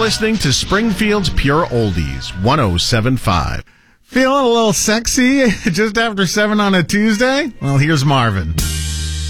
listening to Springfield's Pure Oldies, 107.5. Feeling a little sexy just after 7 on a Tuesday? Well, here's Marvin.